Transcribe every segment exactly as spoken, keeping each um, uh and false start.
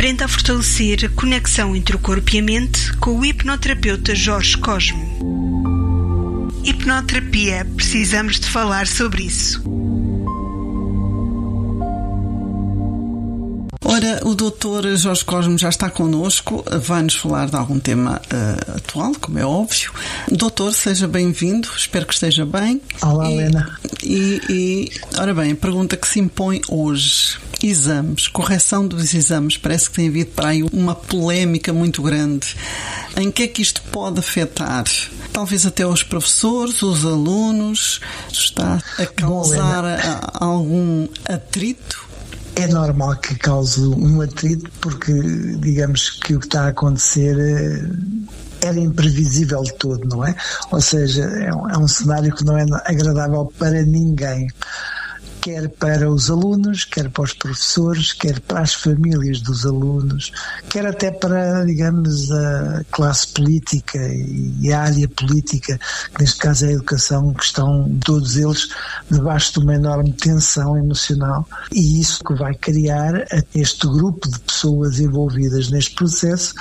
tenta fortalecer a conexão entre o corpo e a mente com o hipnoterapeuta Jorge Cosmo. Hipnoterapia, precisamos de falar sobre isso. Ora, o doutor Jorge Cosmo já está connosco, vai-nos falar de algum tema uh, atual, como é óbvio. Doutor, seja bem-vindo, espero que esteja bem. Olá, e, Helena. E, e, ora bem, a pergunta que se impõe hoje, exames, correção dos exames, parece que tem havido para aí uma polémica muito grande. Em que é que isto pode afetar? Talvez até os professores, os alunos, está a causar Bom, algum atrito? É normal que cause um atrito porque, digamos que o que está a acontecer era imprevisível de todo, não é? Ou seja, é um, é um cenário que não é agradável para ninguém. Quer para os alunos, quer para os professores, quer para as famílias dos alunos, quer até para, digamos, a classe política e a área política, que neste caso é a educação, que estão todos eles debaixo de uma enorme tensão emocional, e isso que vai criar a este grupo de pessoas envolvidas neste processo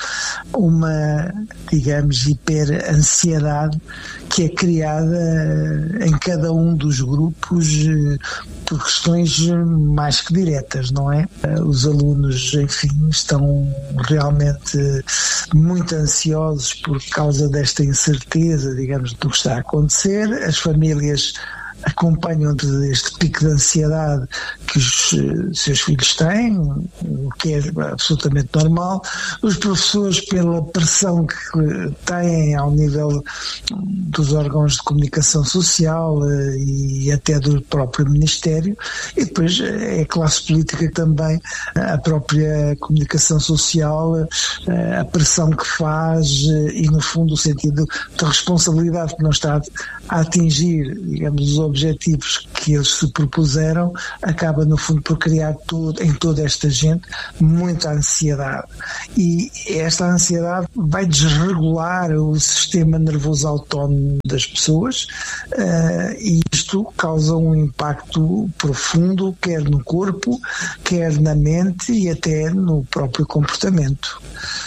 uma, digamos, hiper-ansiedade que é criada em cada um dos grupos por questões mais que diretas, não é? Os alunos, enfim, estão realmente muito ansiosos por causa desta incerteza, digamos, do que está a acontecer. As famílias acompanham este pico de ansiedade que os seus filhos têm, o que é absolutamente normal. Os professores, pela pressão que têm ao nível dos órgãos de comunicação social e até do próprio Ministério, e depois é a classe política também, a própria comunicação social, a pressão que faz e, no fundo, o sentido de responsabilidade que não está a atingir, digamos, os objetivos que eles se propuseram, acaba no fundo por criar todo, em toda esta gente muita ansiedade, e esta ansiedade vai desregular o sistema nervoso autónomo das pessoas, uh, e isto causa um impacto profundo quer no corpo, quer na mente e até no próprio comportamento.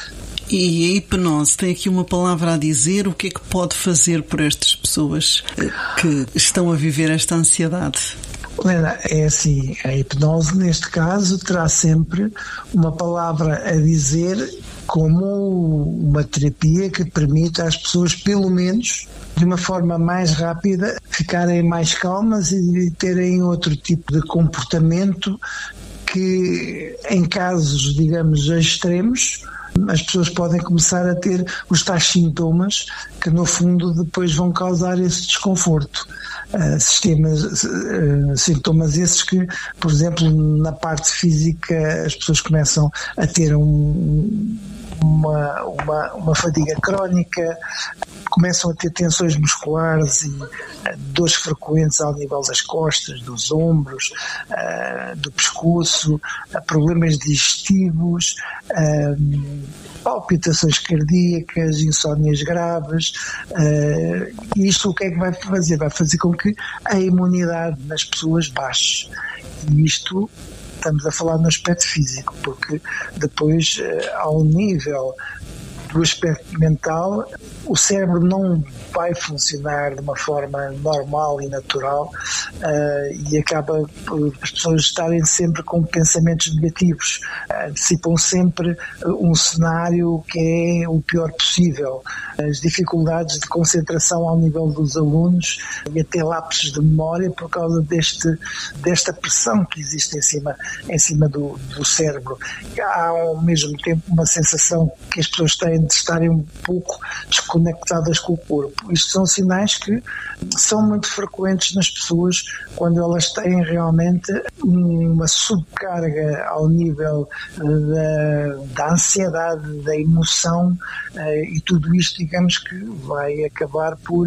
E a hipnose tem aqui uma palavra a dizer. O que é que pode fazer por estas pessoas que estão a viver esta ansiedade? Helena, é assim, a hipnose neste caso terá sempre uma palavra a dizer como uma terapia que permite às pessoas, pelo menos, de uma forma mais rápida, ficarem mais calmas e terem outro tipo de comportamento que, em casos, digamos, extremos, as pessoas podem começar a ter os tais sintomas que, no fundo, depois vão causar esse desconforto. Uh, sistemas, uh, sintomas esses que, por exemplo, na parte física, as pessoas começam a ter um, uma, uma, uma fadiga crónica, começam a ter tensões musculares e uh, dores frequentes ao nível das costas, dos ombros, uh, do pescoço, uh, problemas digestivos, uh, palpitações cardíacas, insónias graves. Uh, isto o que é que vai fazer? Vai fazer com que a imunidade nas pessoas baixe. E isto, estamos a falar no aspecto físico, porque depois, uh, ao nível do aspecto mental, o cérebro não vai funcionar de uma forma normal e natural, uh, e acaba por as pessoas estarem sempre com pensamentos negativos, uh, antecipam sempre um cenário que é o pior possível. As dificuldades de concentração ao nível dos alunos e até lapsos de memória por causa deste, desta pressão que existe em cima, em cima do, do cérebro. Há ao mesmo tempo uma sensação que as pessoas têm de estarem um pouco desconectadas com o corpo. Isto são sinais que são muito frequentes nas pessoas quando elas têm realmente uma subcarga ao nível da, da ansiedade, da emoção, e tudo isto, digamos que vai acabar por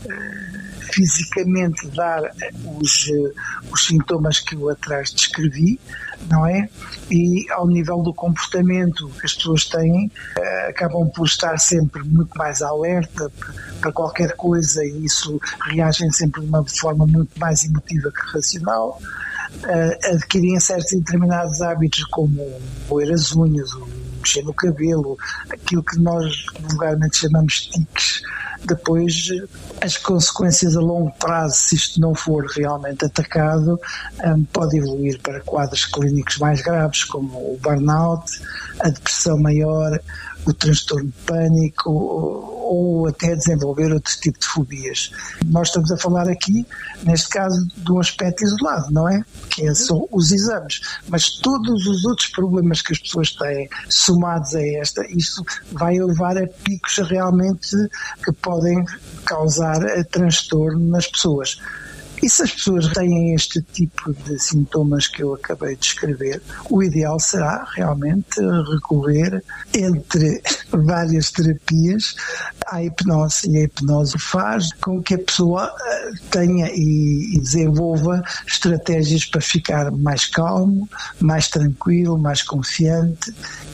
fisicamente dar os, os sintomas que eu atrás descrevi, não é? E ao nível do comportamento que as pessoas têm, acabam por estar sempre muito mais alerta para qualquer coisa, e isso reagem sempre de uma forma muito mais emotiva que racional. Adquirem certos e determinados hábitos, como roer as unhas, mexer no cabelo, aquilo que nós vulgarmente chamamos tiques. Depois, as consequências a longo prazo, se isto não for realmente atacado, um, pode evoluir para quadros clínicos mais graves, como o burnout, a depressão maior, o transtorno de pânico ou, ou até desenvolver outro tipo de fobias. Nós estamos a falar aqui, neste caso, de um aspecto isolado, não é? Que são os exames. Mas todos os outros problemas que as pessoas têm, somados a esta, isto vai levar a picos realmente que podem causar transtorno nas pessoas. E se as pessoas têm este tipo de sintomas que eu acabei de descrever, o ideal será realmente recorrer, entre várias terapias, à hipnose. E a hipnose faz com que a pessoa tenha e desenvolva estratégias para ficar mais calmo, mais tranquilo, mais confiante.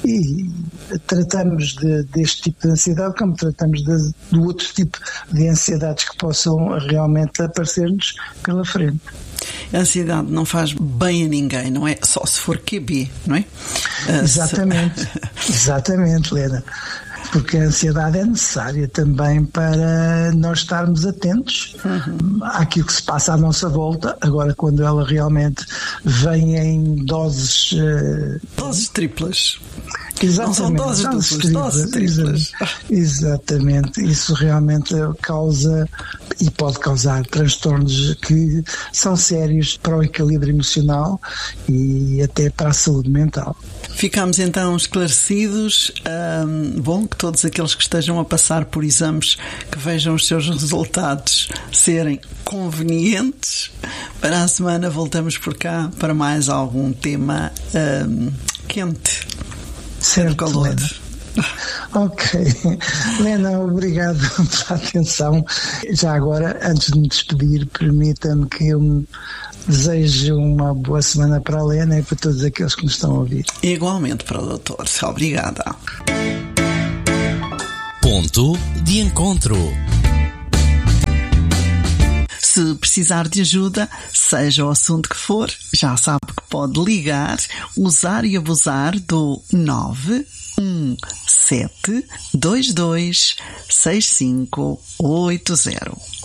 E tratamos de, deste tipo de ansiedade como tratamos de, de outro tipo de ansiedades que possam realmente aparecer-nos pela frente. A ansiedade não faz bem a ninguém, não é? Só se for Q B, não é? Exatamente, exatamente, Lena. Porque a ansiedade é necessária também para nós estarmos atentos uhum. àquilo que se passa à nossa volta. Agora, quando ela realmente vem em doses... Uh... Doses triplas. Exatamente. Não são doses duplas, doses triplas. Exatamente. Isso realmente causa e pode causar transtornos que são sérios para o equilíbrio emocional e até para a saúde mental. Ficamos então esclarecidos. Hum, bom, que todos aqueles que estejam a passar por exames que vejam os seus resultados serem convenientes. Para a semana voltamos por cá para mais algum tema hum, quente. Certo, calor. Lena. Ok. Lena, obrigado pela atenção. Já agora, antes de me despedir, permita-me que eu me desejo uma boa semana para a Lena e para todos aqueles que nos estão a ouvir. Igualmente para o doutor. Obrigada. Ponto de encontro. Se precisar de ajuda, seja o assunto que for, já sabe que pode ligar, usar e abusar do nove um sete dois dois seis cinco oito zero.